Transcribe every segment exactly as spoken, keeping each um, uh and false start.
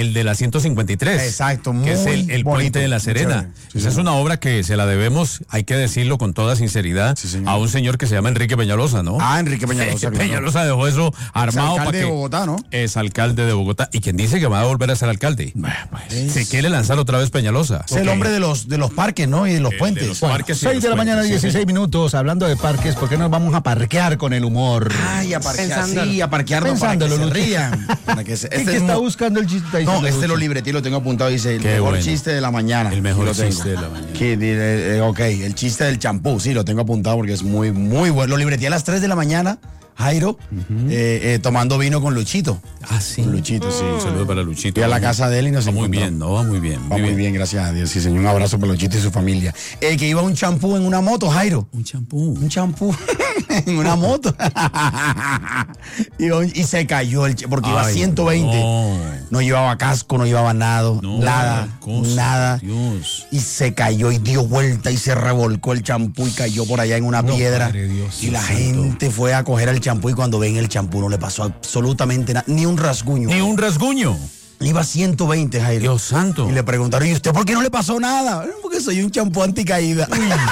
el de la ciento cincuenta y tres. Exacto, muy que es el, el bonito, puente de La Serena. Sí, esa es una obra que se la debemos, hay que decirlo con toda sinceridad, sí, a un señor que se llama Enrique Peñalosa, ¿no? Ah, Enrique Peñalosa. Claro. Peñalosa dejó eso armado para que... alcalde de Bogotá, ¿no? Es alcalde de Bogotá. ¿Y quien dice que va a volver a ser alcalde? Bueno, pues, se quiere lanzar otra vez Peñalosa. Es okay. El hombre de los, de los parques, ¿no? Y de los el puentes. De los bueno, parques seis de la mañana, dieciséis minutos, hablando de parques, ¿por qué nos vamos a parquear con el humor? Ay, a parquear, Pensándolo. sí, a parquear Pensándolo, para que se rían. Para que se, este que está buscando el chiste. No, este lo libreté y lo tengo apuntado, dice, el qué mejor bueno. chiste de la mañana. El mejor sí chiste de la mañana. Que, eh, ok, el chiste del champú, sí, lo tengo apuntado porque es muy, muy bueno. Lo libreté a las tres de la mañana, Jairo, uh-huh. eh, eh, tomando vino con Luchito. Ah, sí. Con Luchito, sí. Un saludo para Luchito. Fui a la casa de él y nos va encontró. muy bien, ¿no? Va muy bien. Muy va muy bien. bien, gracias a Dios. Sí, señor, un abrazo para Luchito y su familia. El que iba un champú en una moto, Jairo. Un champú. Un champú en una moto. y, y se cayó, el, porque Ay, iba a ciento veinte. No. no llevaba casco, no llevaba nada, no, nada, cosa, nada. Dios. Y se cayó y dio vuelta y se revolcó el champú y cayó por allá en una no, piedra. Dios, y la santo. gente fue a coger el champú y cuando ven el champú no le pasó absolutamente nada, ni un rasguño. Ni un rasguño. Iba a ciento veinte, Jairo. Dios santo. Y le preguntaron, ¿y usted por qué no le pasó nada? Porque soy un champú anticaída.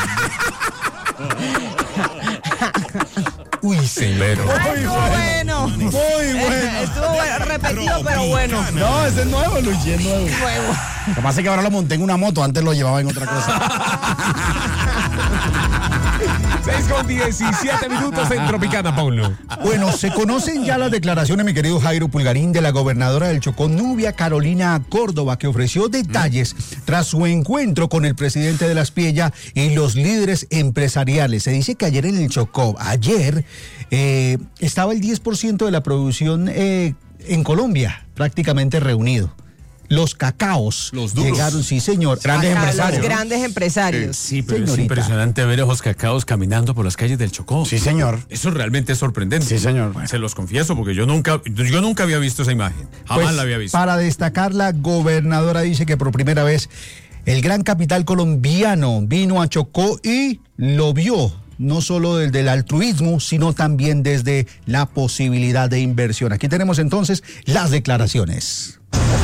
Uy, señor. Estuvo bueno. Muy bueno. Estuvo bueno, repetido, pero bueno. No, ese es nuevo, Luis, es nuevo. Nuevo. Lo que pasa es que ahora lo monté en una moto, antes lo llevaba en otra cosa. seis con diecisiete minutos en Tropicana, Paulo. Bueno, se conocen ya las declaraciones, mi querido Jairo Pulgarín, de la gobernadora del Chocó, Nubia Carolina Córdoba, que ofreció detalles tras su encuentro con el presidente de la Espiella y los líderes empresariales. Se dice que ayer en el Chocó, ayer, eh, estaba el diez por ciento de la producción eh, en Colombia, prácticamente reunido. Los cacaos los duros. Llegaron, sí señor, grandes Acá, empresarios. Los grandes empresarios. Eh, sí, pero Señorita. es impresionante ver esos cacaos caminando por las calles del Chocó. Sí, señor. Eso realmente es sorprendente. Sí, señor. Bueno. Se los confieso porque yo nunca, yo nunca había visto esa imagen. Jamás Pues, la había visto. Para destacar, la gobernadora dice que por primera vez el gran capital colombiano vino a Chocó y lo vio. No solo desde el altruismo, sino también desde la posibilidad de inversión. Aquí tenemos entonces las declaraciones.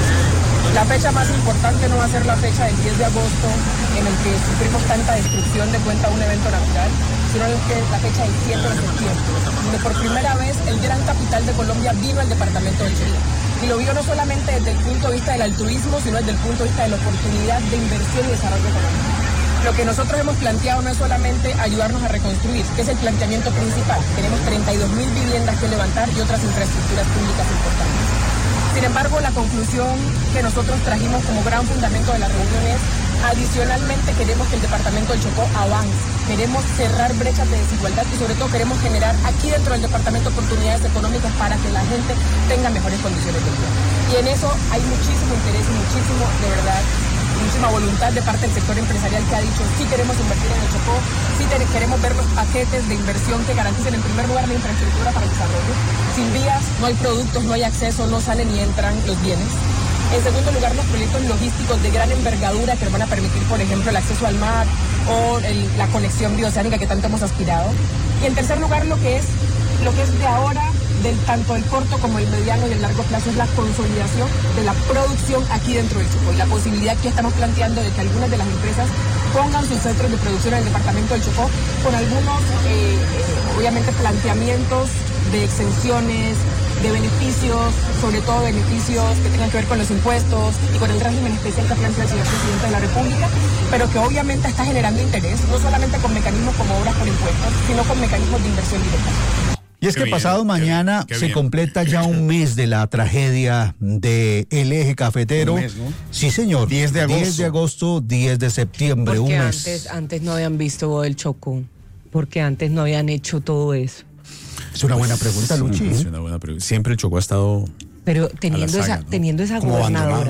La fecha más importante no va a ser la fecha del diez de agosto, en el que sufrimos tanta destrucción de cuenta a un evento natural, sino el que la fecha del siete de septiembre, donde por primera vez el gran capital de Colombia vino al departamento del Chocó. Y lo vio no solamente desde el punto de vista del altruismo, sino desde el punto de vista de la oportunidad de inversión y desarrollo económico. Lo que nosotros hemos planteado no es solamente ayudarnos a reconstruir, que es el planteamiento principal. Tenemos treinta y dos mil viviendas que levantar y otras infraestructuras públicas importantes. Sin embargo, la conclusión que nosotros trajimos como gran fundamento de la reunión es, adicionalmente queremos que el departamento del Chocó avance, queremos cerrar brechas de desigualdad y sobre todo queremos generar aquí dentro del departamento oportunidades económicas para que la gente tenga mejores condiciones de vida. Y en eso hay muchísimo interés y muchísimo, de verdad, muchísima voluntad de parte del sector empresarial que ha dicho sí queremos invertir en el Chocó, sí queremos ver los paquetes de inversión que garanticen en primer lugar la infraestructura para el desarrollo. Sin vías no hay productos, no hay acceso, no salen ni entran los bienes. En segundo lugar, los proyectos logísticos de gran envergadura que van a permitir, por ejemplo, el acceso al mar o el, la conexión bioceánica que tanto hemos aspirado. Y en tercer lugar, lo que es, lo que es de ahora, del tanto el corto como el mediano y el largo plazo, es la consolidación de la producción aquí dentro del Chocó y la posibilidad que estamos planteando de que algunas de las empresas pongan sus centros de producción en el departamento del Chocó con algunos, eh, eh, obviamente, planteamientos de exenciones, de beneficios, sobre todo beneficios que tengan que ver con los impuestos y con el régimen especial que plantea el señor presidente de la República, pero que obviamente está generando interés, no solamente con mecanismos como obras por impuestos, sino con mecanismos de inversión directa. Y es Qué que bien, pasado qué mañana bien, qué se bien. completa ya un mes de la tragedia del eje cafetero. Un mes, ¿no? Sí, señor. diez de agosto. diez de agosto, diez de septiembre, Porque un mes. antes, antes no habían visto el Chocó, porque antes no habían hecho todo eso. Es una buena pregunta, Luchi. Es una buena pregunta. Siempre el Chocó ha estado Pero teniendo saga, esa, ¿no? teniendo esa Como gobernadora, abandonado.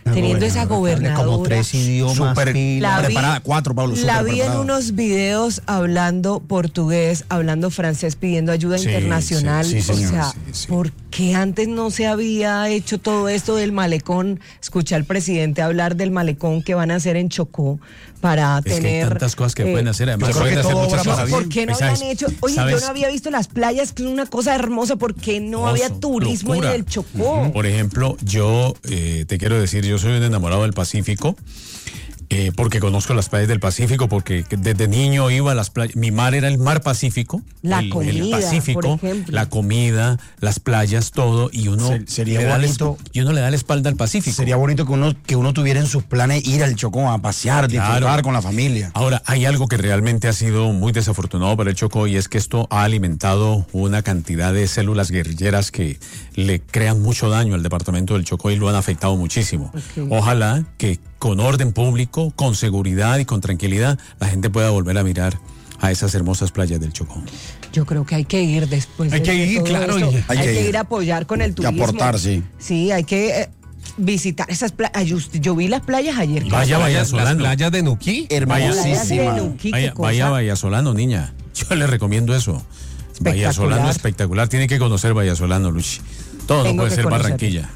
teniendo esa gobernadora. Como tres idiomas. Super La vi- preparada, cuatro, Pablo. La super vi en preparada. unos videos hablando portugués, hablando francés, pidiendo ayuda Sí, internacional. sí, sí, o señor, sea, sí, sí. ¿por qué antes no se había hecho todo esto del malecón? Escuché al presidente hablar del malecón que van a hacer en Chocó para Es que hay tener... tantas cosas que eh, pueden hacer. Además, yo creo pueden que hacer todo muchas obra para cosas. bien. ¿Por qué no Pues, ¿sabes? habían hecho? Oye, ¿sabes? yo no había visto las playas, que es una cosa hermosa, ¿por qué no Oso, había turismo locura. en el Chocó? Por ejemplo, yo eh, te quiero decir, yo soy un enamorado del Pacífico. Eh, porque conozco las playas del Pacífico, porque desde niño iba a las playas. Mi mar era el mar Pacífico. La el, comida, el Pacífico, por ejemplo. la comida, las playas, todo. Y uno, Se- sería le da la bonito. esp- y uno le da la espalda al Pacífico. Sería bonito que uno, que uno tuviera en sus planes ir al Chocó a pasear, disfrutar Claro. con la familia. Ahora, hay algo que realmente ha sido muy desafortunado para el Chocó y es que esto ha alimentado una cantidad de células guerrilleras que le crean mucho daño al departamento del Chocó y lo han afectado muchísimo. Ok. Ojalá que con orden público, con seguridad y con tranquilidad, la gente pueda volver a mirar a esas hermosas playas del Chocó. Yo creo que hay que ir después. Hay de que ir, todo claro, esto. y- Hay, hay que que ir. ir. a apoyar con el turismo. aportar, sí. Sí, hay que eh, visitar esas playas. Yo, yo vi las playas ayer. Vaya, vaya, Las Solano. playas de Nuquí. Hermosísima. de Nuquí, qué Vaya, cosa. vaya Vallasolano, niña. Yo le recomiendo eso. Vallasolano espectacular. Tiene que conocer Vallasolano, Luchi. Todo Tengo no puede que ser conocer. Barranquilla.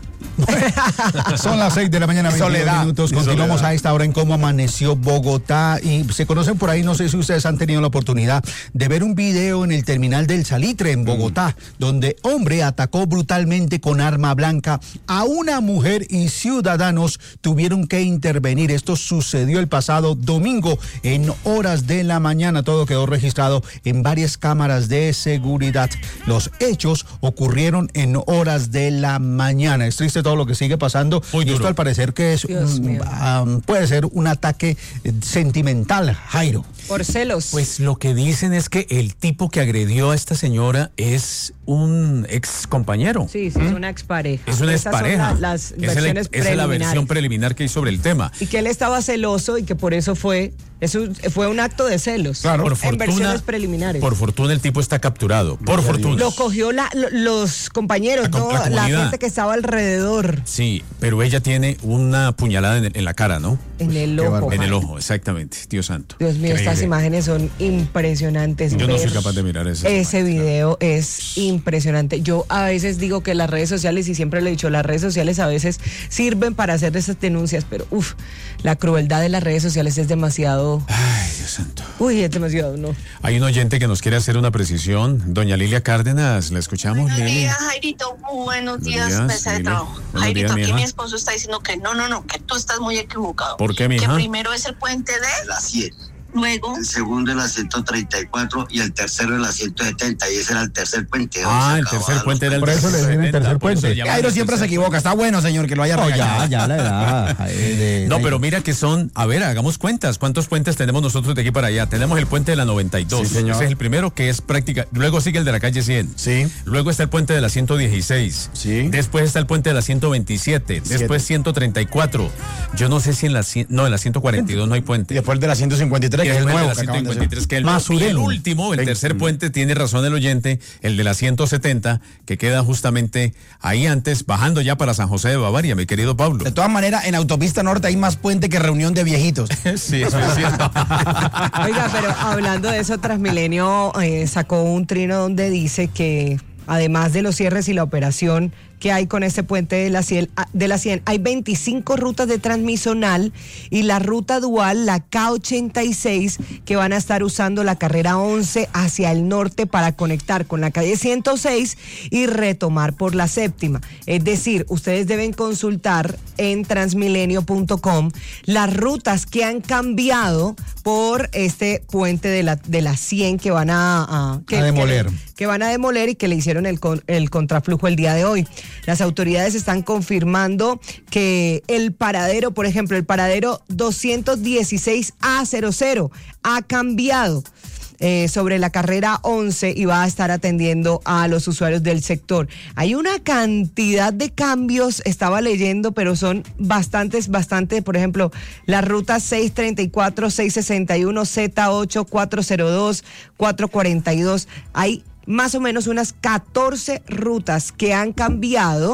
Son las seis de la mañana, veintidós Soledad. minutos. Y Continuamos soledad. a esta hora en cómo amaneció Bogotá. Y se conocen por ahí, no sé si ustedes han tenido la oportunidad de ver un video en el terminal del Salitre en Bogotá, donde hombre atacó brutalmente con arma blanca a una mujer y ciudadanos tuvieron que intervenir. Esto sucedió el pasado domingo en horas de la mañana. Todo quedó registrado en varias cámaras de seguridad. Los hechos ocurrieron en horas de la mañana. Es triste todo lo que sigue pasando. Muy y esto duro. al parecer que es Dios un- mío. um, puede ser un ataque eh, sentimental, Jairo. Por celos. Pues lo que dicen es que el tipo que agredió a esta señora es un ex compañero. sí, sí, es una expareja. Es una Estas son expareja. la- las Esa es la- versiones esa es la versión preliminares. preliminar que hay sobre el tema. Y que él estaba celoso y que por eso fue, eso fue un acto de celos. Claro. Por en fortuna, versiones preliminares. por fortuna el tipo está capturado. Por fortuna. Lo cogió la- lo- los compañeros, La com- ¿no? la La, comunidad. gente que estaba alrededor. Sí, pero ella tiene una puñalada en, el- en la cara, ¿no? En el Qué ojo. bárbaro. En el Jaime. ojo, exactamente. Dios santo. Dios mío, Increíble. estas imágenes son impresionantes. Yo no Ver soy capaz de mirar esas Ese imágenes, video es impresionante. Yo a veces digo que las redes sociales, y siempre lo he dicho, las redes sociales a veces sirven para hacer esas denuncias, pero uff, la crueldad de las redes sociales es demasiado. Ay, Dios santo. Uy, es demasiado, ¿no? Hay un oyente que nos quiere hacer una precisión. Doña Lilia Cárdenas, la escuchamos, Buenos Lili. días, Jairito. Buenos Buenos días, días, mesa de Lili. trabajo. Buenos Jairito, días, aquí mija. mi esposo está diciendo que no, no, no, que tú estás muy equivocado. ¿Por qué, Que mija? primero es el puente de La cien, luego. el segundo en la ciento treinta y cuatro y el tercero en la ciento setenta y ese era el tercer puente. Ah, Se el acababan tercer los puente era el Por eso le dicen el setenta, tercer por eso puente. se llama Jairo el siempre se tercer equivoca. Está bueno, señor, que lo haya No, regañado. ya, ya la edad. eh, de- No, de- pero mira que son, a ver, hagamos cuentas. ¿Cuántos puentes tenemos nosotros de aquí para allá? Tenemos el puente de la noventa y dos. Sí, señor. Ese es el primero que es práctica. Luego sigue el de la calle cien. Sí. Luego está el puente de la ciento dieciséis. Sí. Después está el puente de la ciento veintisiete. Después ciento treinta y cuatro. Yo no sé si en la cien- no, en la ciento cuarenta y dos no hay Y puente. después de la ciento cincuenta y tres, Y que es el después de nuevo. la que acaban de hacer. ciento cincuenta y tres, que es el Más nuevo. Y el sureño. último, el tercer puente, tiene razón el oyente, el de la ciento setenta, que queda justamente ahí antes, bajando ya para San José de Bavaria, mi querido Pablo. De todas maneras, en Autopista Norte hay más puente que reunión de viejitos. Sí, eso es cierto. Oiga, pero hablando de eso, Transmilenio eh, sacó un trino donde dice que además de los cierres y la operación que hay con este puente de la cien, de la cien, hay veinticinco rutas de transmisional y la ruta dual, la K ochenta y seis, que van a estar usando la carrera once hacia el norte para conectar con la calle ciento seis y retomar por la séptima. Es decir, ustedes deben consultar en transmilenio punto com las rutas que han cambiado por este puente de la, de la cien que van a, a, que, A demoler. Que, que van a demoler y que le hicieron el, con, el contraflujo el día de hoy. Las autoridades están confirmando que el paradero, por ejemplo, el paradero doscientos dieciséis A cero cero ha cambiado eh, sobre la carrera once y va a estar atendiendo a los usuarios del sector. Hay una cantidad de cambios, estaba leyendo, pero son bastantes, bastantes. Por ejemplo, la ruta seiscientos treinta y cuatro, seiscientos sesenta y uno, Z ocho, cuatrocientos dos, cuatrocientos cuarenta y dos. Hay más o menos unas catorce rutas que han cambiado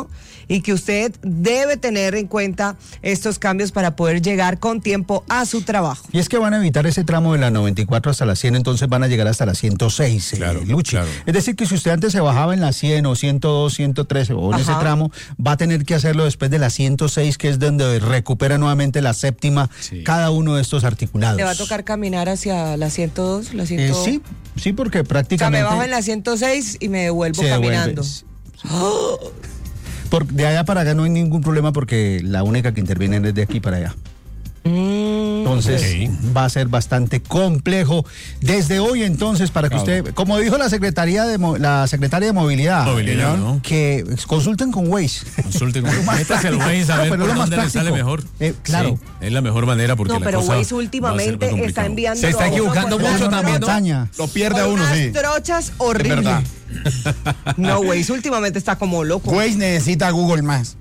y que usted debe tener en cuenta estos cambios para poder llegar con tiempo a su trabajo. Y es que van a evitar ese tramo de la noventa y cuatro hasta la cien, entonces van a llegar hasta la ciento seis, claro, eh, Luchi. Claro. Es decir, que si usted antes se bajaba en la cien o ciento dos, ciento trece o en Ajá. ese tramo, va a tener que hacerlo después de la ciento seis, que es donde recupera nuevamente la séptima, sí. cada uno de estos articulados. ¿Le va a tocar caminar hacia la ciento dos, la ciento... eh, sí, sí, porque prácticamente... O sea, me bajo en la ciento seis y me devuelvo caminando. ¡Oh! Por, de allá para acá no hay ningún problema porque la única que interviene es de aquí para allá. Entonces okay. va a ser bastante complejo desde hoy, entonces, para que usted, como dijo la secretaría de la secretaria de movilidad, movilidad ¿no? que consulten con Waze. Consulten con Waze. Métase el Waze a ver no, por dónde le sale mejor. Eh, claro. Sí, es la mejor manera porque no, la pero cosa Waze últimamente está enviando. Se está equivocando mucho también, ¿no? Lo pierde a uno, sí. Trochas horribles. No, Waze últimamente está como loco. Waze necesita Google más.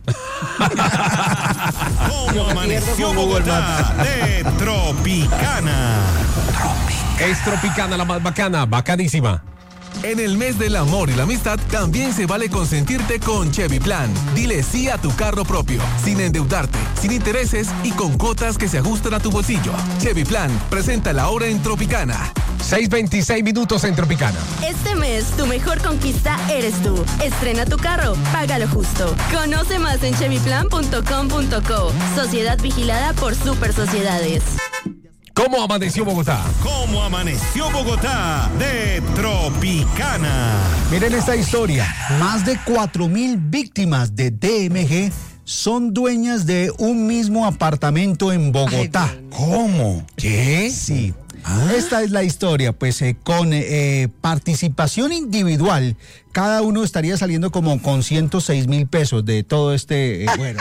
¿Cómo amaneció Bogotá de Tropicana? Es Tropicana la más bacana, bacanísima. En el mes del amor y la amistad también se vale consentirte con Chevy Plan. Dile sí a tu carro propio, sin endeudarte, sin intereses y con cuotas que se ajustan a tu bolsillo. Chevy Plan, presenta la hora en Tropicana. seis veintiséis minutos en Tropicana. Este mes, tu mejor conquista eres tú. Estrena tu carro, págalo justo. Conoce más en chevy plan punto com punto co. Sociedad vigilada por Super Sociedades. ¿Cómo amaneció Bogotá? ¿Cómo amaneció Bogotá de Tropicana? Miren esta historia. Más de cuatro mil víctimas de D M G son dueñas de un mismo apartamento en Bogotá. Ay, ¿cómo? ¿Qué? Sí. ¿Ah? Esta es la historia, pues eh, con eh, participación individual, cada uno estaría saliendo como con ciento seis mil pesos de todo este, eh, bueno.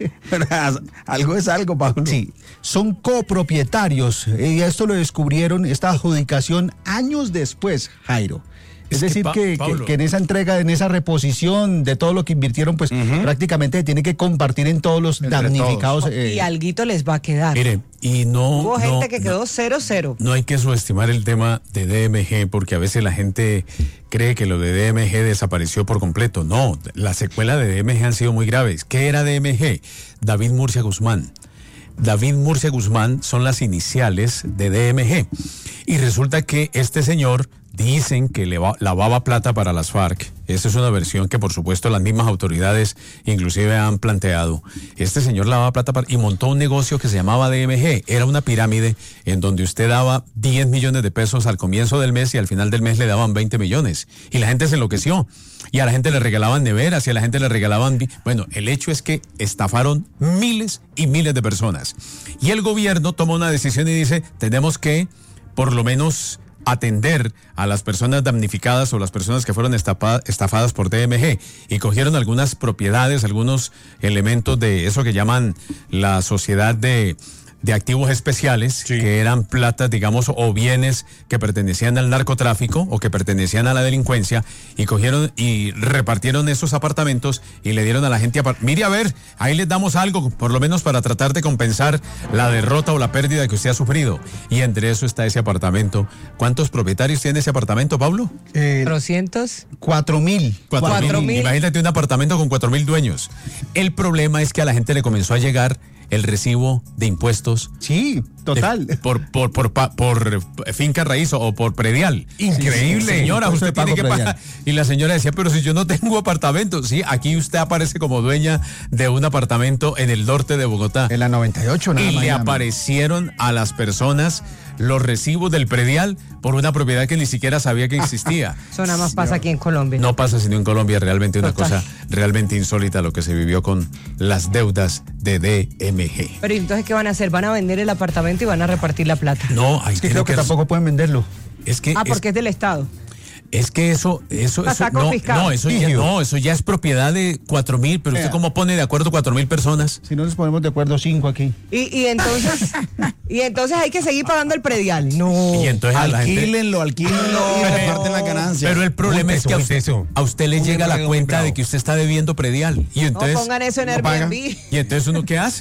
Algo es algo, Pablo. Sí, son copropietarios, y esto lo descubrieron, esta adjudicación años después, Jairo. Es, es decir, que, pa- que, que en esa entrega, en esa reposición de todo lo que invirtieron, pues uh-huh. prácticamente tiene que compartir en todos los entre damnificados. Eh. Y alguito les va a quedar. Mire, y no... Hubo no, gente que no, quedó cero cero. No hay que subestimar el tema de D M G porque a veces la gente cree que lo de D M G desapareció por completo. No, las secuelas de D M G han sido muy graves. ¿Qué era D M G? David Murcia Guzmán. David Murcia Guzmán son las iniciales de D M G. Y resulta que este señor... Dicen que le va, lavaba plata para las FARC. Esa es una versión que por supuesto las mismas autoridades inclusive han planteado. Este señor lavaba plata para, y montó un negocio que se llamaba D M G. Era una pirámide en donde usted daba diez millones de pesos al comienzo del mes y al final del mes le daban veinte millones. Y la gente se enloqueció. Y a la gente le regalaban neveras y a la gente le regalaban... Bueno, el hecho es que estafaron miles y miles de personas. Y el gobierno toma una decisión y dice, tenemos que por lo menos... atender a las personas damnificadas o las personas que fueron estafa, estafadas por D M G y cogieron algunas propiedades, algunos elementos de eso que llaman la sociedad de, de activos especiales, sí. que eran platas, digamos, o bienes que pertenecían al narcotráfico o que pertenecían a la delincuencia y cogieron y repartieron esos apartamentos y le dieron a la gente, apart- mire a ver, ahí les damos algo, por lo menos para tratar de compensar la derrota o la pérdida que usted ha sufrido. Y entre eso está ese apartamento. ¿Cuántos propietarios tiene ese apartamento, Pablo? Eh, ¿cuatrocientos? Cuatro mil. Cuatro, cuatro mil. mil. Imagínate un apartamento con cuatro mil dueños. El problema es que a la gente le comenzó a llegar el recibo de impuestos. Sí, total. De, por, por, por, por, por finca raíz o por predial. Increíble. Sí, señora, usted tiene que predial. pagar. Y la señora decía, pero si yo no tengo apartamento. Sí, aquí usted aparece como dueña de un apartamento en el norte de Bogotá. En la noventa y ocho, nada Y más, le nada aparecieron a las personas los recibos del predial por una propiedad que ni siquiera sabía que existía. Eso nada más pasa aquí en Colombia. No pasa sino en Colombia, realmente una Total. cosa realmente insólita lo que se vivió con las deudas de D M G. Pero entonces, ¿qué van a hacer? ¿Van a vender el apartamento y van a repartir la plata? No, hay Es que creo que, que tampoco pueden venderlo. Es que Ah, es, porque es del Estado. es que eso, eso, eso Está no, confiscado. no, eso ya, no, eso ya es propiedad de cuatro mil, pero usted Vea. cómo pone de acuerdo cuatro mil personas. Si no nos ponemos de acuerdo cinco aquí. Y, y entonces, y entonces hay que seguir pagando el predial. No. Y entonces a la gente, Alquílenlo, alquílenlo y reparten la ganancia. pero el problema Muy es que a usted, peso. a usted le Un llega la empleo cuenta muy de que usted está debiendo predial. Y entonces, No pongan eso en no paga. Airbnb. y entonces uno ¿qué hace?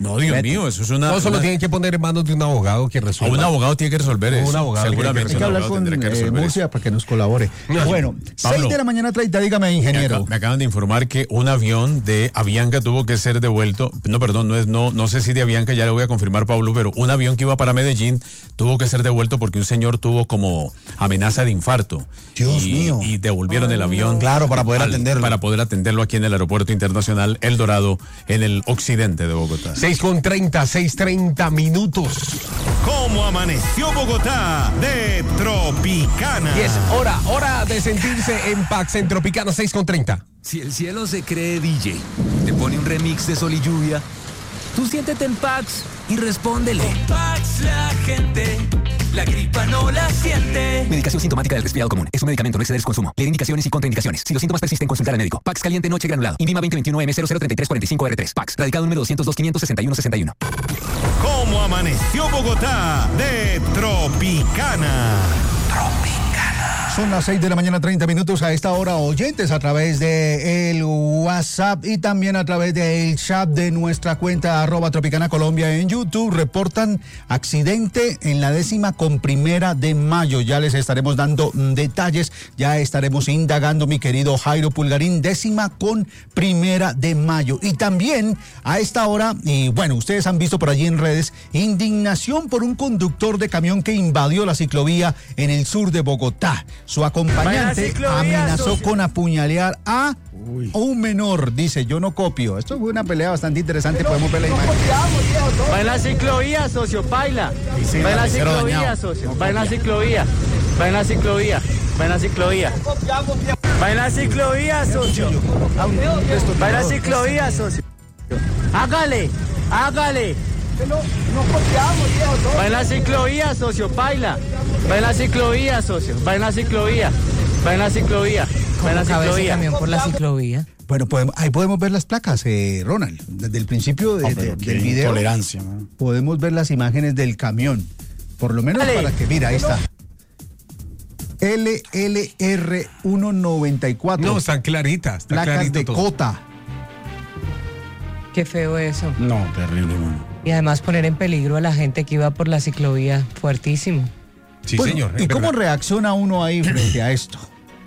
No, Dios Vete. mío, eso es una... No, solo una... tienen que poner en manos de un abogado que resuelva. O un abogado tiene que resolver eso. Un abogado seguramente. Hay que hablar con eh, Murcia para que nos colabore. No, bueno, Pablo, seis de la mañana treinta, dígame, ingeniero. Me, ac me acaban de informar que un avión de Avianca tuvo que ser devuelto. No, perdón, no es, no, no sé si de Avianca, ya le voy a confirmar, Pablo, pero un avión que iba para Medellín tuvo que ser devuelto porque un señor tuvo como amenaza de infarto. Dios y, mío. Y devolvieron Ay, el avión. Claro, para poder al, atenderlo. Para poder atenderlo aquí en el Aeropuerto Internacional El Dorado, en el occidente de Bogotá. seis con treinta, seis treinta minutos. ¿Cómo amaneció Bogotá de Tropicana? Y es hora, hora de sentirse en Pax en Tropicana, seis con treinta. Si el cielo se cree D J, te pone un remix de Sol y Lluvia, tú siéntete en Pax y respóndele. Con Pax la gente, la gripa no la siente. Medicación sintomática del resfriado común. Es un medicamento, no exceder su consumo. Leer indicaciones y contraindicaciones. Si los síntomas persisten, consultar al médico. Pax caliente noche granulado. Invima veinte veintiuno M cero cero treinta y tres cuarenta y cinco R tres. Pax. Radicado número doscientos dos, quinientos sesenta y uno sesenta y uno. ¿Cómo amaneció Bogotá de Tropicana? Tropicana. Son las seis de la mañana, treinta minutos. A esta hora, oyentes a través de el WhatsApp y también a través del chat de nuestra cuenta arroba Tropicana Colombia en YouTube reportan accidente en la décima con primera de mayo. Ya les estaremos dando detalles, ya estaremos indagando, mi querido Jairo Pulgarín, décima con primera de mayo. Y también a esta hora, y bueno, ustedes han visto por allí en redes, indignación por un conductor de camión que invadió la ciclovía en el sur de Bogotá. Su acompañante amenazó socio. con apuñalear a Uy. un menor. Dice, yo no copio. Esto fue una pelea bastante interesante. Pero podemos ver la imagen. Va en la ciclovía, socio, paila. Sí, va en la ciclovía, socio. Va en la ciclovía. Va en la ciclovía. Va en la ciclovía. Va en la ciclovía, socio. Va en la ciclovía, socio. Hágale, hágale. No, no copiamos, viejo. Va en la ciclovía, socio, paila. Va en la ciclovía, socio. Va en la ciclovía. Va en la ciclovía. Va en la ciclovía. Camión por la ciclovía. Bueno, podemos, ahí podemos ver las placas, eh, Ronald. Desde el principio de, oh, de, del video. Tolerancia, man. Podemos ver las imágenes del camión. Por lo menos Dale. para que, mira, ahí está. L L R ciento noventa y cuatro. No, están claritas. Está placas clarito de todo. Cota. Qué feo eso. No, terrible, man. Y además poner en peligro a la gente que iba por la ciclovía, fuertísimo. Sí, bueno, señor. ¿Y cómo verdad. reacciona uno ahí frente a esto?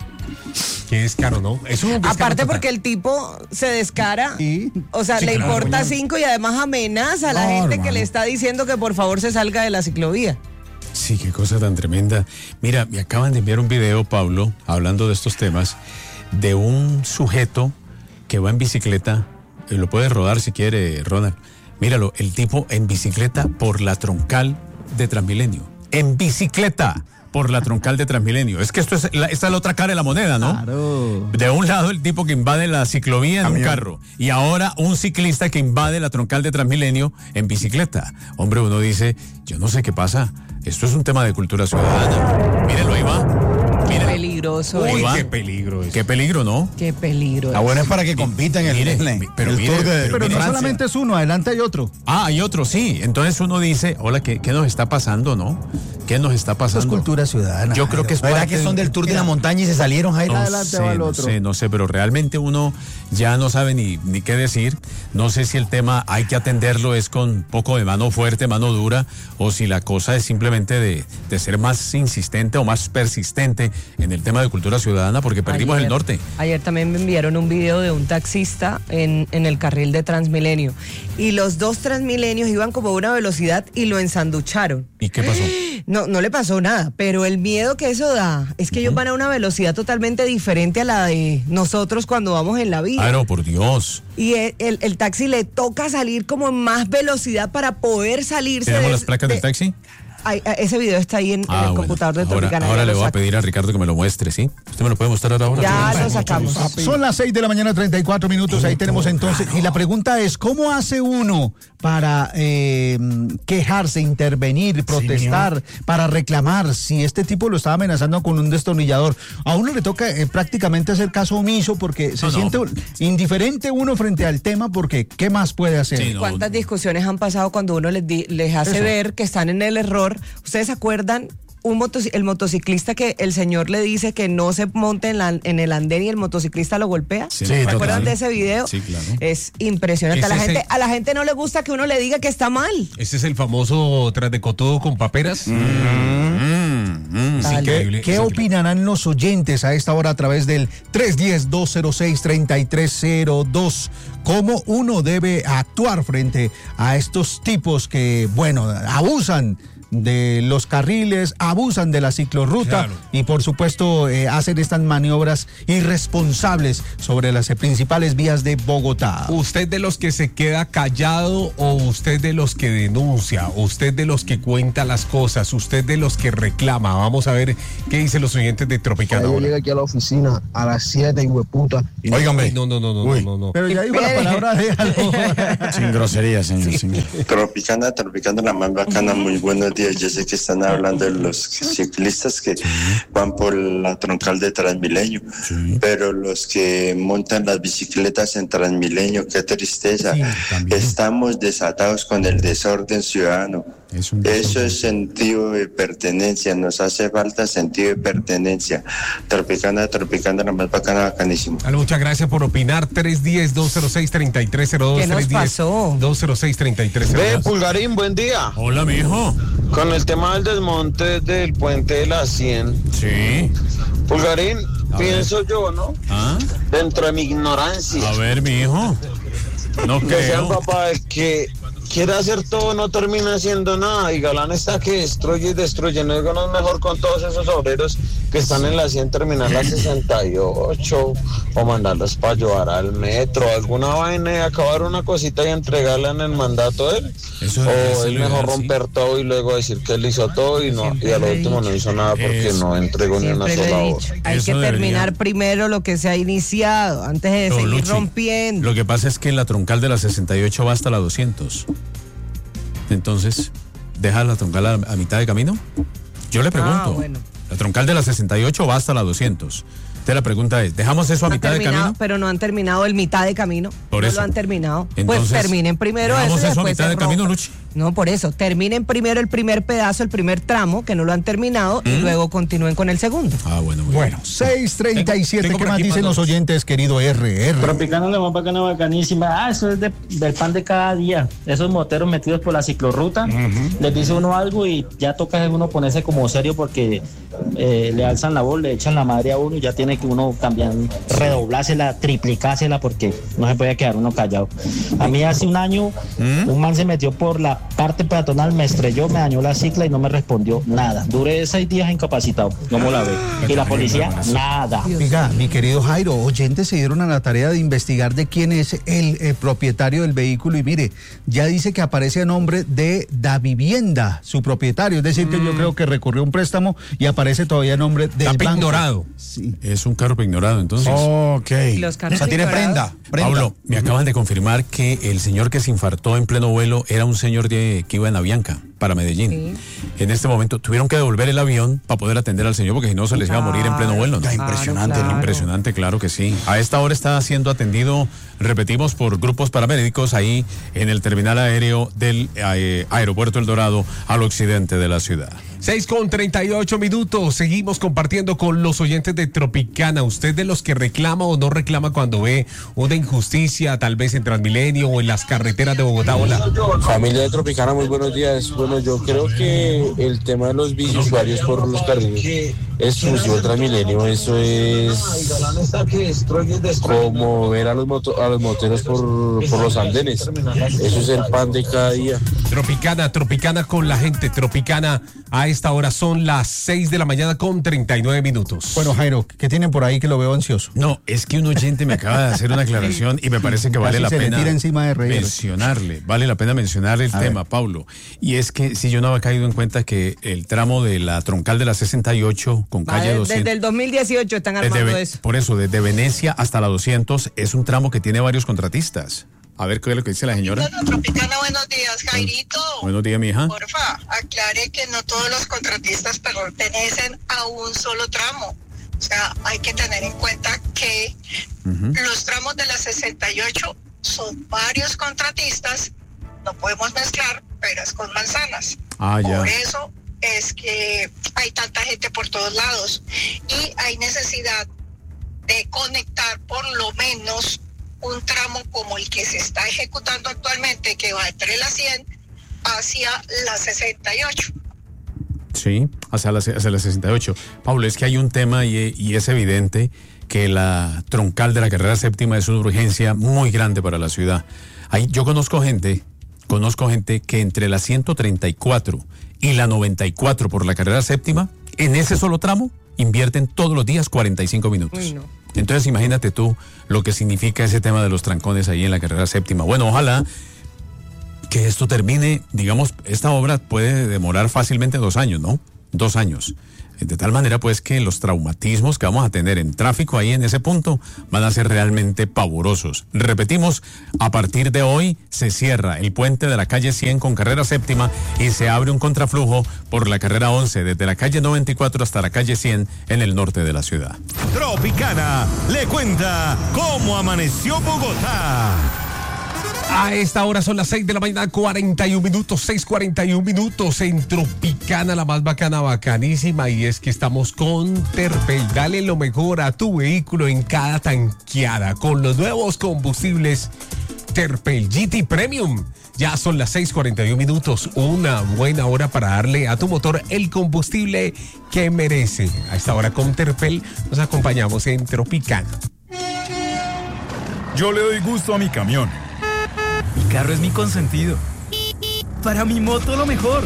Que es caro, ¿no? Es un Aparte total. porque el tipo se descara, ¿Y? o sea, sí, le claro, importa bueno. cinco y además amenaza a la no, gente hermano. que le está diciendo que por favor se salga de la ciclovía. Sí, qué cosa tan tremenda. Mira, me acaban de enviar un video, Pablo, hablando de estos temas, de un sujeto que va en bicicleta, y lo puedes rodar si quiere, Ronald. Míralo, el tipo en bicicleta por la troncal de Transmilenio. En bicicleta por la troncal de Transmilenio. Es que esto es la, esta es la otra cara de la moneda, ¿no? Claro. De un lado el tipo que invade la ciclovía en Camión. un carro y ahora un ciclista que invade la troncal de Transmilenio en bicicleta. Hombre, uno dice, yo no sé qué pasa. Esto es un tema de cultura ciudadana. Mírenlo, ahí va. Qué peligroso. Uy, es. qué peligro es. Qué peligro, ¿no? Qué peligro. La buena es para que compitan en el, mire, pero el mire, Tour de, Pero, pero de no Francia. solamente es uno, adelante hay otro. Ah, hay otro, sí. Entonces uno dice, hola, ¿qué, qué nos está pasando, no? ¿Qué nos está pasando? Esto es cultura ciudadana. Yo creo que es ¿Verdad parte que son del Tour de la montaña y se salieron, Jairo? No adelante sé, va el no otro. sé, no sé, pero realmente uno ya no sabe ni, ni qué decir. No sé si el tema hay que atenderlo es con poco de mano fuerte, mano dura, o si la cosa es simplemente de, de ser más insistente o más persistente en el tema de cultura ciudadana, porque perdimos ayer, el norte. Ayer también me enviaron un video de un taxista en, en el carril de Transmilenio. Y los dos Transmilenios iban como a una velocidad y lo ensanducharon. ¿Y qué pasó? No, no le pasó nada, pero el miedo que eso da es que uh-huh. ellos van a una velocidad totalmente diferente a la de nosotros cuando vamos en la vía. Ah, no, por Dios. Y el, el, el taxi le toca salir como en más velocidad para poder salirse. ¿Tenemos de, las placas de, del taxi? Ay, ese video está ahí en, ah, en el bueno. computador de Ahora, Tropicana. ahora le voy a pedir a Ricardo que me lo muestre, ¿sí? ¿Usted me lo puede mostrar ahora? Ya lo sacamos. Son las seis de la mañana, treinta y cuatro minutos. Ahí tenemos entonces. Y la pregunta es, ¿cómo hace uno para eh, quejarse, intervenir, protestar, sí, para reclamar si este tipo lo estaba amenazando con un destornillador? A uno le toca eh, prácticamente hacer caso omiso porque se no, siente no. indiferente uno frente al tema porque ¿qué más puede hacer? Sí, no, ¿cuántas discusiones han pasado cuando uno les, di, les hace Eso. ver que están en el error? ¿Ustedes se acuerdan un motoci- el motociclista que el señor le dice que no se monte en, la, en el andén y el motociclista lo golpea. Sí, ¿Se total. acuerdan de ese video? Sí, claro. Es impresionante. A la, Ese es gente, el- a la gente no le gusta que uno le diga que está mal. Ese es el famoso tras de cotudo con paperas. Mm, mm, Es ¿Qué, increíble. qué es increíble. opinarán los oyentes a esta hora a través del tres uno cero, dos cero seis, tres tres cero dos? ¿Cómo uno debe actuar frente a estos tipos que, bueno, abusan de los carriles, abusan de la ciclorruta Claro. y por supuesto eh, hacen estas maniobras irresponsables sobre las eh, principales vías de Bogotá? ¿Usted de los que se queda callado o usted de los que denuncia? ¿Usted de los que cuenta las cosas? ¿Usted de los que reclama? Vamos a ver qué dicen los oyentes de Tropicana. Yo ahora. llegué aquí a la oficina a las siete y hueputa. Óigame. No, no, no, no, Uy. no, no. Pero ya digo la palabra, déjalo. Sin grosería, señor. Sin... Tropicana, Tropicana, la más bacana, muy buenos días. Yo sé que están hablando de los ciclistas que van por la troncal de Transmilenio, Sí. pero los que montan las bicicletas en Transmilenio, qué tristeza. Sí, también. Estamos desatados con el desorden ciudadano. Es un Eso es sentido de pertenencia, nos hace falta sentido de pertenencia. Tropicana, Tropicana, la más bacana, bacanísimo. Vale, muchas gracias por opinar. tres uno cero, dos cero seis, tres tres cero dos. ¿Qué nos pasó? dos cero seis, tres tres cero Ve, dos. Pulgarín, buen día. Hola, mijo. Con el tema del desmonte del puente de la cien. Sí. Pulgarín, A pienso yo, ¿no? ¿Ah? Dentro de mi ignorancia. A ver, mijo. No Que sea el creo. papá el que quiere hacer todo, no termina haciendo nada. Y Galán está que destruye y destruye. No digo, no es mejor con todos esos obreros que están en la cien terminar la sesenta y ocho o mandarlos para llevar al metro, alguna vaina y acabar una cosita y entregarla en el mandato de él. Eso o es es lo mejor ideal, sí. romper todo y luego decir que él hizo todo y no y a lo último no hizo nada porque Eso. no entregó ni una Siempre sola le he obra. dicho, hay Eso que debería. terminar primero lo que se ha iniciado antes de No, seguir Luchi, rompiendo. Lo que pasa es que la troncal de la sesenta y ocho va hasta la doscientos. Entonces, ¿deja la troncal a, a mitad de camino? Yo le pregunto. Ah, bueno. La troncal de la sesenta y ocho va hasta la doscientos. Entonces la pregunta es, ¿dejamos eso a No han mitad de terminado, camino? pero no han terminado el mitad de camino. Por no eso. lo han terminado. Entonces, pues terminen primero eso. ¿dejamos y eso a después mitad se de camino, rompan. Luchi? No, por eso. Terminen primero el primer pedazo, el primer tramo, que no lo han terminado, y luego continúen con el segundo. Ah, bueno, muy Bueno, seis treinta y siete, Tengo- ¿qué tengo por más aquí dicen más los notas. oyentes, querido R R? Tropicana la más bacana, bacanísima. Ah, eso es de- del pan de cada día. Esos moteros metidos por la ciclorruta, les dice uno algo y ya toca uno ponerse como serio porque eh, le alzan la voz, le echan la madre a uno y ya tiene que uno cambiar, redoblársela, triplicársela porque no se puede quedar uno callado. A mí hace un año un man se metió por la parte peatonal, me estrelló, me dañó la cicla y no me respondió nada. Duré seis días incapacitado, no me la ve. Y la policía, nada. Oiga, mi querido Jairo, oyentes se dieron a la tarea de investigar de quién es el, eh, propietario del vehículo y mire, ya dice que aparece a nombre de Da Vivienda, su propietario, es decir, que yo creo que recurrió a un préstamo y aparece todavía a nombre del Está banco. ignorado. Sí. Es un carro ignorado, entonces. Ok. Los carros O sea, tiene ignorados. prenda. prenda. Pablo, me acaban de confirmar que el señor que se infartó en pleno vuelo era un señor de, que iba en Avianca para Medellín. Sí. En este momento tuvieron que devolver el avión para poder atender al señor porque si no se les iba a morir en pleno vuelo. ¿no? Claro, impresionante, claro. Impresionante, claro que sí. A esta hora está siendo atendido, repetimos, por grupos paramédicos ahí en el terminal aéreo del eh, aeropuerto El Dorado al occidente de la ciudad. seis con treinta y ocho minutos. Seguimos compartiendo con los oyentes de Tropicana. ¿Usted de los que reclama o no reclama cuando ve una injusticia, tal vez en Transmilenio o en las carreteras de Bogotá? Hola. Familia de Tropicana, muy buenos días. Bueno, yo creo que el tema de los biciusuarios por los carriles exclusivo del Transmilenio, eso es como ver a los, moto, a los moteros por, por los andenes. Eso es el pan de cada día. Tropicana, Tropicana con la gente. Tropicana a esta hora son las seis de la mañana con treinta y nueve minutos. Bueno, Jairo, ¿qué tienen por ahí que lo veo ansioso? No, es que un oyente me acaba de hacer una aclaración y me parece que vale Casi la se le pena tira encima de reír. mencionarle, vale la pena mencionar el A tema, ver. Paulo. Y es que si yo no había caído en cuenta que el tramo de la troncal de la sesenta y ocho con Va, calle desde doscientos... el dos mil dieciocho están desde armando Ve- eso. Por eso, desde Venecia hasta la doscientos es un tramo que tiene varios contratistas. A ver qué es lo que dice la señora. Tropicana, buenos días, Jairito. Buenos días, mi hija. Porfa, aclare que no todos los contratistas pertenecen a un solo tramo. O sea, hay que tener en cuenta que Ujú. los tramos de la sesenta y ocho son varios contratistas. No podemos mezclar peras con manzanas. Ah, ya. Por eso es que hay tanta gente por todos lados y hay necesidad de conectar por lo menos un tramo como el que se está ejecutando actualmente, que va entre la cien hacia la sesenta y ocho. Sí, hacia la, hacia la sesenta y ocho. Pablo, es que hay un tema y, y es evidente que la troncal de la carrera séptima es una urgencia muy grande para la ciudad. Hay, yo conozco gente, conozco gente que entre la ciento treinta y cuatro y la noventa y cuatro por la carrera séptima, en ese solo tramo, invierten todos los días cuarenta y cinco minutos. Uy, no. Entonces imagínate tú lo que significa ese tema de los trancones ahí en la carrera séptima. Bueno, ojalá que esto termine, digamos, esta obra puede demorar fácilmente dos años, ¿no? Dos años. De tal manera, pues, que los traumatismos que vamos a tener en tráfico ahí en ese punto van a ser realmente pavorosos. Repetimos, a partir de hoy se cierra el puente de la calle cien con carrera séptima y se abre un contraflujo por la carrera once desde la calle noventa y cuatro hasta la calle cien en el norte de la ciudad. Tropicana le cuenta cómo amaneció Bogotá. A esta hora son las seis de la mañana, cuarenta y un minutos, seis cuarenta y un minutos en Tropicana, la más bacana, bacanísima, y es que estamos con Terpel. Dale lo mejor a tu vehículo en cada tanqueada con los nuevos combustibles Terpel G T Premium. Ya son las seis cuarenta y un minutos, una buena hora para darle a tu motor el combustible que merece. A esta hora con Terpel nos acompañamos en Tropicana. Yo le doy gusto a mi camión. Mi carro es mi consentido. Para mi moto lo mejor.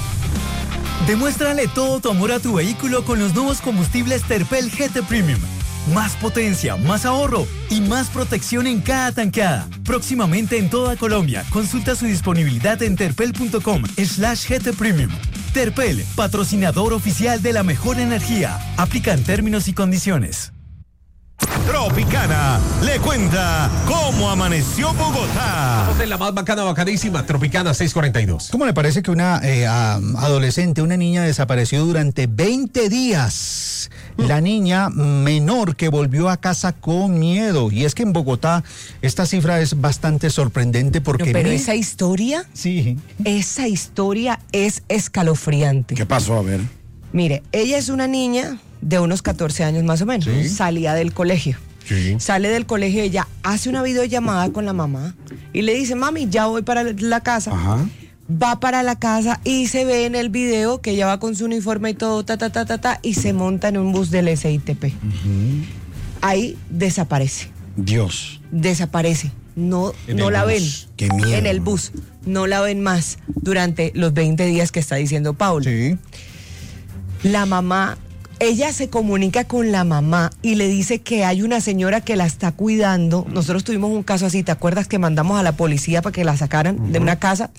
Demuéstrale todo tu amor a tu vehículo con los nuevos combustibles Terpel G T Premium. Más potencia, más ahorro y más protección en cada tanqueada. Próximamente en toda Colombia. Consulta su disponibilidad en terpel.com slash GT Premium. Terpel, patrocinador oficial de la mejor energía. Aplican términos y condiciones. Tropicana le cuenta cómo amaneció Bogotá. Estamos en la más bacana, bacanísima, Tropicana seis cuarenta y dos. ¿Cómo le parece que una eh, adolescente, una niña desapareció durante veinte días? La niña menor que volvió a casa con miedo. Y es que en Bogotá esta cifra es bastante sorprendente porque... No, pero me... esa historia, sí. esa historia es escalofriante. ¿Qué pasó? A ver. Mire, ella es una niña de unos catorce años más o menos. ¿Sí? Salía del colegio. Sí. Sale del colegio, ella hace una videollamada con la mamá y le dice, mami, ya voy para la casa. Ajá. Va para la casa y se ve en el video que ella va con su uniforme y todo, ta, ta, ta, ta, ta, y se monta en un bus del S I T P. Uh-huh. Ahí desaparece. Dios. Desaparece. No, no la ven. Qué miedo. En el bus. No la ven más durante los veinte días que está diciendo Paulo. Sí. La mamá... Ella se comunica con la mamá y le dice que hay una señora que la está cuidando. Nosotros tuvimos un caso así, ¿te acuerdas que mandamos a la policía para que la sacaran uh-huh. de una casa?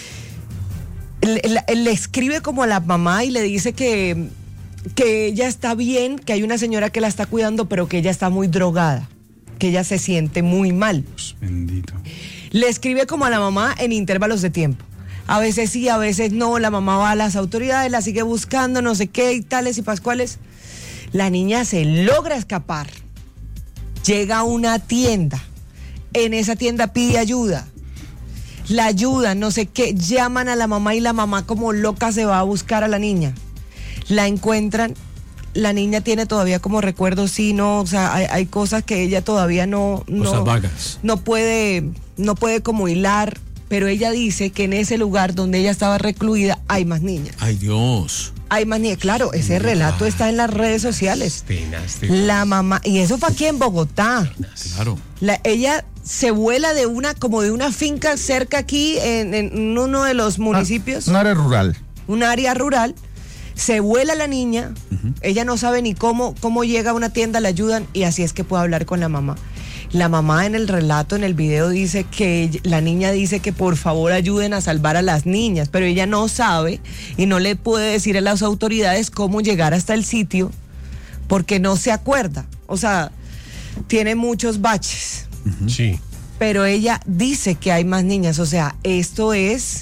Le, le, le escribe como a la mamá y le dice que, que ella está bien, que hay una señora que la está cuidando, pero que ella está muy drogada, que ella se siente muy mal. Dios bendito. Le escribe como a la mamá en intervalos de tiempo. A veces sí, a veces no, la mamá va a las autoridades, la sigue buscando, no sé qué y tales y pascuales. La niña se logra escapar, llega a una tienda, en esa tienda pide ayuda, la ayudan, no sé qué, llaman a la mamá y la mamá como loca se va a buscar a la niña. La encuentran, la niña tiene todavía como recuerdos, sí, no, o sea, hay, hay cosas que ella todavía no, no, cosas vagas. no puede, no puede como hilar. Pero ella dice que en ese lugar donde ella estaba recluida hay más niñas. Ay, Dios. Hay más niñas. Claro, ese relato está en las redes sociales. Tinas, tinas. La mamá, y eso fue aquí en Bogotá. Claro. La, ella se vuela de una, como de una finca cerca aquí en, en uno de los municipios. Ah, un área rural. Un área rural. Se vuela la niña. Uh-huh. Ella no sabe ni cómo, cómo llega a una tienda, la ayudan y así es que puede hablar con la mamá. La mamá en el relato, en el video, dice que la niña dice que por favor ayuden a salvar a las niñas, pero ella no sabe y no le puede decir a las autoridades cómo llegar hasta el sitio porque no se acuerda. O sea, tiene muchos baches. Uh-huh. Sí. Pero ella dice que hay más niñas. O sea, esto es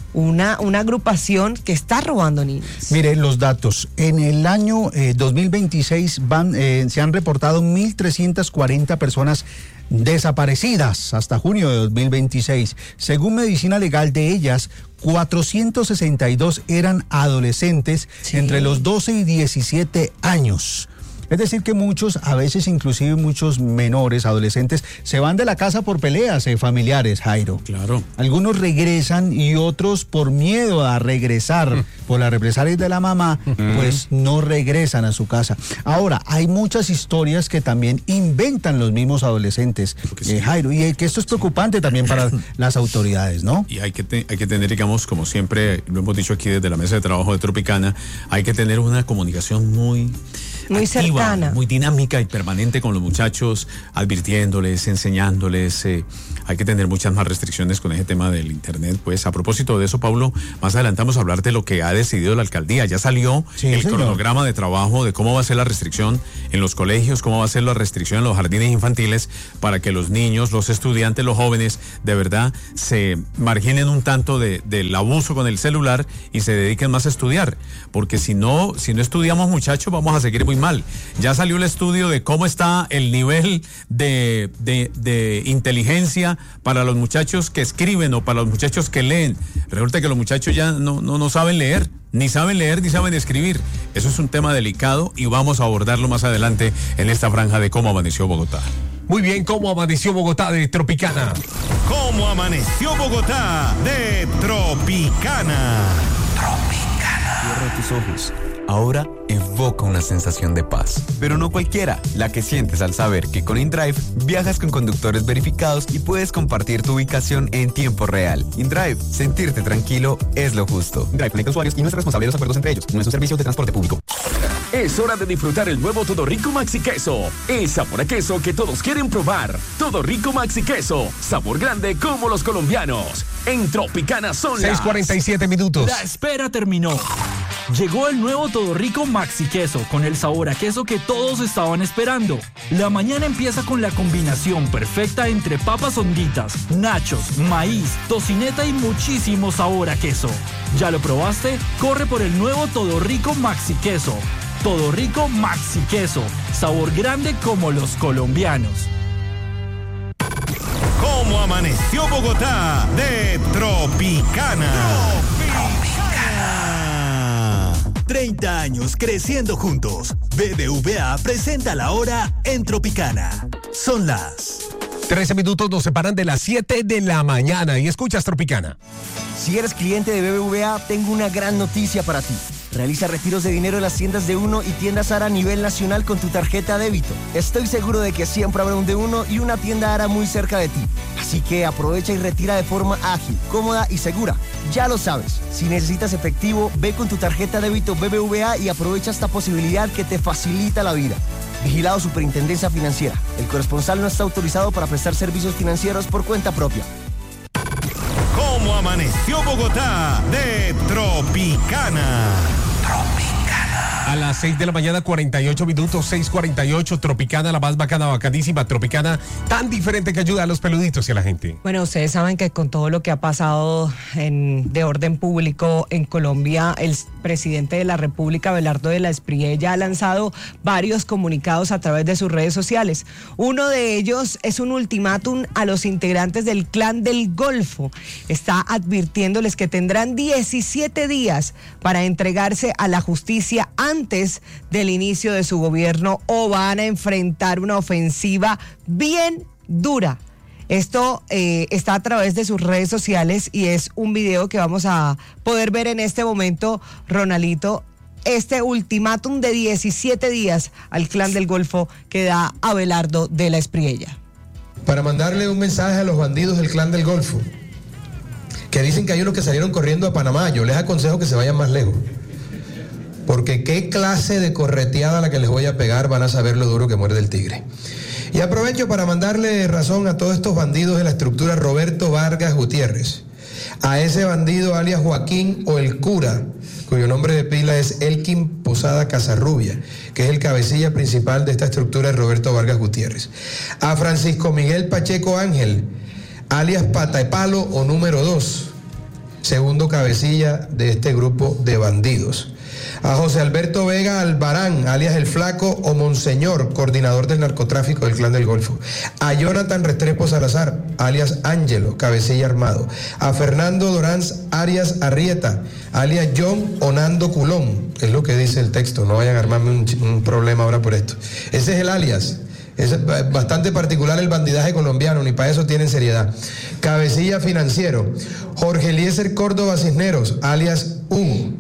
una, una agrupación que está robando niños. Mire los datos. En el año eh, dos mil veintiséis van, eh, se han reportado mil trescientas cuarenta personas desaparecidas hasta junio de dos mil veintiséis. Según Medicina Legal, de ellas, cuatrocientos sesenta y dos eran adolescentes, sí, entre los doce y diecisiete años. Es decir que muchos, a veces inclusive muchos menores, adolescentes, se van de la casa por peleas eh, familiares, Jairo. Claro. Algunos regresan y otros por miedo a regresar, mm. por las represalias de la mamá, mm. pues no regresan a su casa. Ahora, hay muchas historias que también inventan los mismos adolescentes, sí. eh, Jairo, y eh, que esto es preocupante también para las autoridades, ¿no? Y hay que, te, hay que tener, digamos, como siempre lo hemos dicho aquí desde la mesa de trabajo de Tropicana, hay que tener una comunicación muy... muy activa, cercana, muy dinámica y permanente con los muchachos, advirtiéndoles, enseñándoles. Eh, hay que tener muchas más restricciones con ese tema del internet. Pues a propósito de eso, Paulo, más adelante vamos a hablar de lo que ha decidido la alcaldía. Ya salió sí, el señor. cronograma de trabajo de cómo va a ser la restricción en los colegios, cómo va a ser la restricción en los jardines infantiles, para que los niños, los estudiantes, los jóvenes, de verdad se marginen un tanto de, del abuso con el celular y se dediquen más a estudiar. Porque si no, si no estudiamos, muchachos, vamos a seguir muy mal. Ya salió el estudio de cómo está el nivel de, de, de inteligencia para los muchachos que escriben o para los muchachos que leen. Resulta que los muchachos ya no, no, no saben leer, ni saben leer, ni saben escribir. Eso es un tema delicado y vamos a abordarlo más adelante en esta franja de Cómo Amaneció Bogotá. Muy bien, ¿cómo amaneció Bogotá de Tropicana? ¿Cómo amaneció Bogotá de Tropicana? Tropicana. Cierra tus ojos. Ahora evoca una sensación de paz, pero no cualquiera, la que sientes al saber que con InDrive viajas con conductores verificados y puedes compartir tu ubicación en tiempo real. InDrive, sentirte tranquilo es lo justo. InDrive conecta usuarios y no es responsable de los acuerdos entre ellos. No es un servicio de transporte público. Es hora de disfrutar el nuevo Todo Rico Maxi Queso. El sabor a queso que todos quieren probar. Todo Rico Maxi Queso. Sabor grande como los colombianos. En Tropicana son seis cuarenta y siete minutos. La espera terminó. Llegó el nuevo Todo Rico Maxi Queso con el sabor a queso que todos estaban esperando. La mañana empieza con la combinación perfecta entre papas honditas, nachos, maíz, tocineta y muchísimo sabor a queso. ¿Ya lo probaste? Corre por el nuevo Todo Rico Maxi Queso. Todo Rico Maxi Queso. Sabor grande como los colombianos. ¿Cómo amaneció Bogotá de Tropicana? Tropicana. treinta años creciendo juntos. B B V A presenta la hora en Tropicana. Son las trece minutos, nos separan de las siete de la mañana y escuchas Tropicana. Si eres cliente de B B V A, tengo una gran noticia para ti. Realiza retiros de dinero en las tiendas de Uno y tiendas Ara a nivel nacional con tu tarjeta débito. Estoy seguro de que siempre habrá un de Uno y una tienda Ara muy cerca de ti. Así que aprovecha y retira de forma ágil, cómoda y segura. Ya lo sabes, si necesitas efectivo, ve con tu tarjeta débito B B V A y aprovecha esta posibilidad que te facilita la vida. Vigilado Superintendencia Financiera. El corresponsal no está autorizado para prestar servicios financieros por cuenta propia. ¿Cómo amaneció Bogotá de Tropicana? Tropicana. A las seis de la mañana, cuarenta y ocho minutos, seis cuarenta y ocho, Tropicana, la más bacana, bacanísima, Tropicana, tan diferente que ayuda a los peluditos y a la gente. Bueno, ustedes saben que con todo lo que ha pasado en, de orden público en Colombia, el presidente de la República, Abelardo de la Espriella, ha lanzado varios comunicados a través de sus redes sociales. Uno de ellos es un ultimátum a los integrantes del Clan del Golfo. Está advirtiéndoles que tendrán diecisiete días para entregarse a la justicia antes del inicio de su gobierno o van a enfrentar una ofensiva bien dura. Esto eh, está a través de sus redes sociales y es un video que vamos a poder ver en este momento, Ronalito, este ultimátum de diecisiete días al Clan del Golfo que da Abelardo de la Espriella. Para mandarle un mensaje a los bandidos del Clan del Golfo, que dicen que hay unos que salieron corriendo a Panamá. Yo les aconsejo que se vayan más lejos, porque qué clase de correteada la que les voy a pegar, van a saber lo duro que muerde el tigre. Y aprovecho para mandarle razón a todos estos bandidos de la estructura Roberto Vargas Gutiérrez, a ese bandido alias Joaquín o el Cura, cuyo nombre de pila es Elkin Posada Casarrubia, que es el cabecilla principal de esta estructura de Roberto Vargas Gutiérrez, a Francisco Miguel Pacheco Ángel, alias Pata de Palo o número dos, segundo cabecilla de este grupo de bandidos. A José Alberto Vega Albarán, alias El Flaco, o Monseñor, coordinador del narcotráfico del Clan del Golfo. A Jonathan Restrepo Salazar, alias Ángelo, cabecilla armado. A Fernando Doranz Arias Arrieta, alias John Onando Culón. Es lo que dice el texto, no vayan a armarme un, un problema ahora por esto. Ese es el alias. Es bastante particular el bandidaje colombiano, ni para eso tienen seriedad. Cabecilla financiero, Jorge Eliezer Córdoba Cisneros, alias Hugo.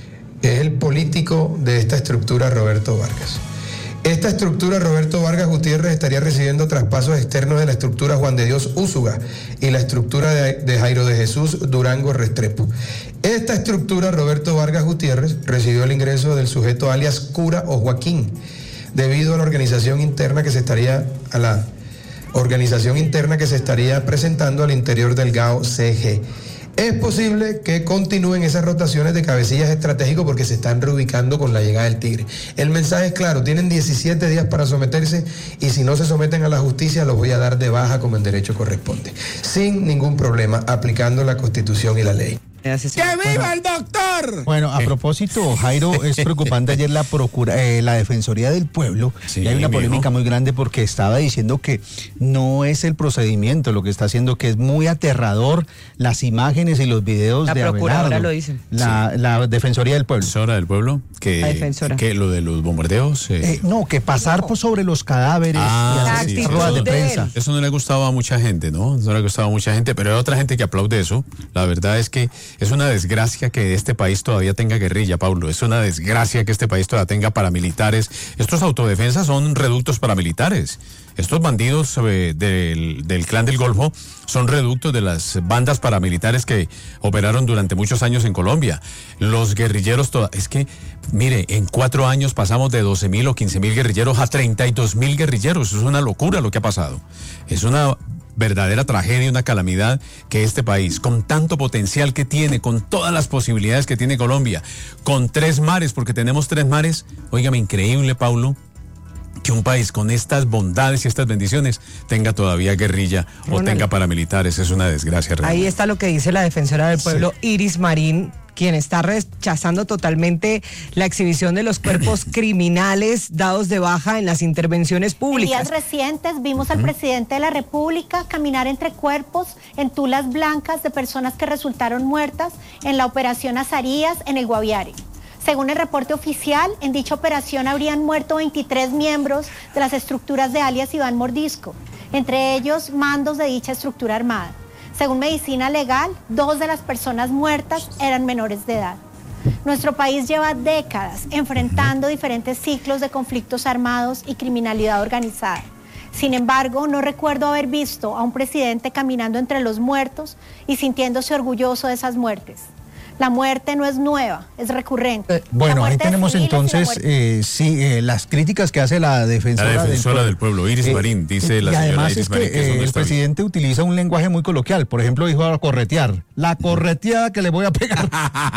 Es el político de esta estructura, Roberto Vargas. Esta estructura, Roberto Vargas Gutiérrez, estaría recibiendo traspasos externos de la estructura Juan de Dios Úsuga y la estructura de, de Jairo de Jesús Durango Restrepo. Esta estructura, Roberto Vargas Gutiérrez, recibió el ingreso del sujeto alias Cura o Joaquín, debido a la organización interna que se estaría, a la organización interna que se estaría presentando al interior del G A O C G. Es posible que continúen esas rotaciones de cabecillas estratégicos porque se están reubicando con la llegada del Tigre. El mensaje es claro, tienen diecisiete días para someterse y si no se someten a la justicia los voy a dar de baja como en derecho corresponde, sin ningún problema, aplicando la Constitución y la ley. ¡Que viva el doctor! Bueno, a propósito, Jairo, es preocupante ayer la procura, eh, la Defensoría del Pueblo, sí, y hay una polémica muy grande porque estaba diciendo que no es el procedimiento lo que está haciendo, que es muy aterrador las imágenes y los videos la de Abelardo. La procuradora lo dice. La, sí. la Defensoría del Pueblo. Defensora del Pueblo, que, la defensora. que lo de los bombardeos. Eh. Eh, no, que pasar no. por sobre los cadáveres ah, y hacer sí, ruedas de prensa. Eso no le ha gustado a mucha gente, ¿no? No le ha gustado a mucha gente, pero hay otra gente que aplaude eso. La verdad es que es una desgracia que este país todavía tenga guerrilla, Paulo. Es una desgracia que este país todavía tenga paramilitares. Estos autodefensas son reductos paramilitares. Estos bandidos eh, del, del Clan del Golfo son reductos de las bandas paramilitares que operaron durante muchos años en Colombia. Los guerrilleros, toda, es que, mire, en cuatro años pasamos de doce mil o quince mil guerrilleros a treinta y dos mil guerrilleros. Es una locura lo que ha pasado. Es una verdadera tragedia, una calamidad que este país, con tanto potencial que tiene, con todas las posibilidades que tiene Colombia, con tres mares, porque tenemos tres mares, óigame, increíble, Paulo, que un país con estas bondades y estas bendiciones tenga todavía guerrilla o bueno, tenga paramilitares. Es una desgracia realmente. Ahí está lo que dice la Defensora del Pueblo, sí. Iris Marín, quien está rechazando totalmente la exhibición de los cuerpos criminales dados de baja en las intervenciones públicas. En días recientes vimos al presidente de la República caminar entre cuerpos en tulas blancas de personas que resultaron muertas en la operación Azarías en el Guaviare. Según el reporte oficial, en dicha operación habrían muerto veintitrés miembros de las estructuras de alias Iván Mordisco, entre ellos mandos de dicha estructura armada. Según Medicina Legal, dos de las personas muertas eran menores de edad. Nuestro país lleva décadas enfrentando diferentes ciclos de conflictos armados y criminalidad organizada. Sin embargo, no recuerdo haber visto a un presidente caminando entre los muertos y sintiéndose orgulloso de esas muertes. La muerte no es nueva, es recurrente. Eh, bueno, ahí tenemos entonces, eh, sí, eh, las críticas que hace la defensora, la defensora del, pueblo. del pueblo, Iris eh, Marín, dice la y señora además Iris es que, Marín, que eso eh, no el presidente bien. utiliza un lenguaje muy coloquial. Por ejemplo, dijo a corretear. La correteada que le voy a pegar.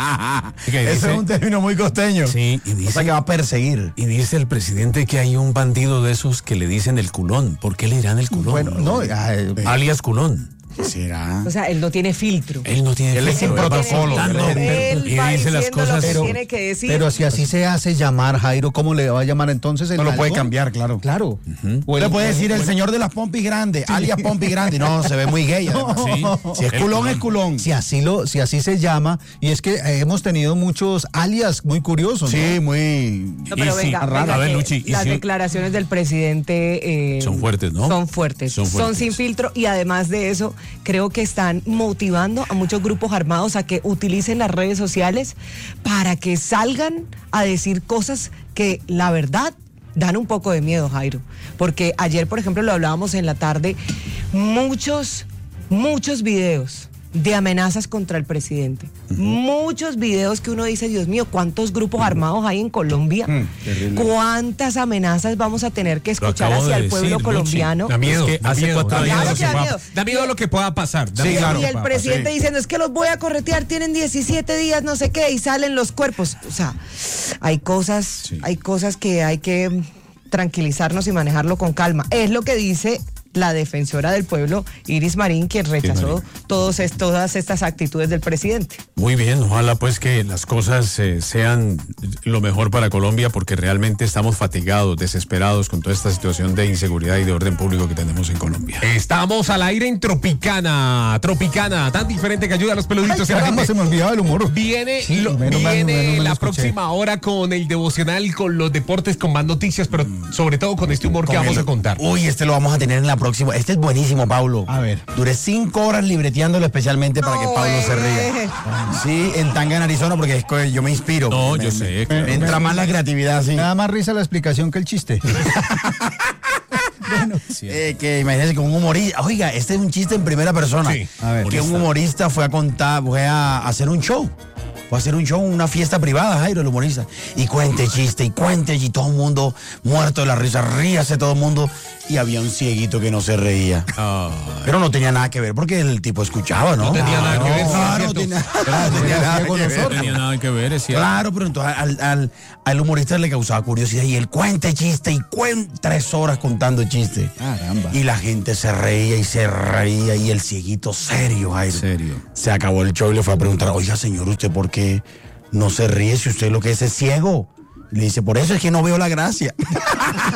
Ese es un término muy costeño. Sí, y dice o sea que va a perseguir. Y dice el presidente que hay un bandido de esos que le dicen el culón. ¿Por qué le dirán el culón? Bueno, no, eh, alias culón. ¿Será? O sea, él no tiene filtro. Él no tiene él filtro. Él es protocolo. Él y dice las cosas. Pero, pero, que decir. pero si así se hace llamar, Jairo, ¿cómo le va a llamar entonces? No lo puede cambiar, claro. Claro. Uh-huh. O le puede decir el señor de las pompis grandes, sí. alias pompis grande. No, se ve muy gay. No. Sí. Si es culón, es culón. Si así, lo, si así se llama. Y es que hemos tenido muchos alias muy curiosos. Sí, ¿no? muy. No, pero sí, venga, venga, a ver, Luchi, las sí. declaraciones del presidente eh, son fuertes, ¿no? Son fuertes. Son fuertes. Son sin filtro y además de eso, creo que están motivando a muchos grupos armados a que utilicen las redes sociales para que salgan a decir cosas que la verdad dan un poco de miedo, Jairo. Porque ayer, por ejemplo, lo hablábamos en la tarde, muchos, muchos videos de amenazas contra el presidente. Uh-huh. Muchos videos que uno dice, Dios mío, ¿cuántos grupos uh-huh. armados hay en Colombia? Uh-huh. ¿Cuántas amenazas vamos a tener que escuchar hacia de el pueblo decir, colombiano? Luchi. Da miedo, es que hace miedo, cuatro años. Da, da, miedo. miedo. da miedo lo que pueda pasar. Da sí, miedo claro. Y el papá, presidente sí. diciendo, es que los voy a corretear, tienen diecisiete días, no sé qué, y salen los cuerpos. O sea, hay cosas, sí. hay cosas que hay que tranquilizarnos y manejarlo con calma. Es lo que dice la defensora del pueblo, Iris Marín, quien rechazó todos est- todas estas actitudes del presidente. Muy bien, ojalá pues que las cosas eh, sean lo mejor para Colombia, porque realmente estamos fatigados, desesperados con toda esta situación de inseguridad y de orden público que tenemos en Colombia. Estamos al aire en Tropicana, Tropicana, tan diferente que ayuda a los peluditos. Ay, caramba, se me olvidaba el humor. Viene, Sí, lo- menos mal, viene menos mal la escuché. próxima hora con el devocional, con los deportes, con más noticias, pero sobre todo con este humor que Con vamos el- a contar. Uy, este lo vamos a tener en la próxima. Este es buenísimo, Paulo. A ver. Duré cinco horas libreteándolo especialmente para que Paulo se ría. Sí, en Tanga, en Arizona, porque es que yo me inspiro. No, Me- yo me- sé, Me, claro. entra más la creatividad, sí. Me da más risa la explicación que el chiste. Eh, que imagínense que un humorista, oiga, este es un chiste en primera persona. Sí, a ver. Que un humorista fue a contar, fue a hacer un show. Fue a hacer un show, una fiesta privada, Jairo, el humorista. Y cuente chiste, y cuente, y todo el mundo muerto de la risa, ríase todo el mundo. Y había un cieguito que no se reía. Ah, Pero no tenía nada que ver porque el tipo escuchaba, ¿no? No tenía nada que ver, sí, Claro, es no cierto. tenía, no tenía nada que no ver. tenía nada que ver, es cierto. Claro, pero entonces al, al, al humorista le causaba curiosidad y él cuente chiste y cuenta tres horas contando chiste. Caramba. Y la gente se reía y se reía y el cieguito serio, Jairo. Serio. Se acabó el show y le fue a preguntar, oiga señor, ¿usted por qué no se ríe si usted lo que es es ciego? Y le dice, por eso es que no veo la gracia.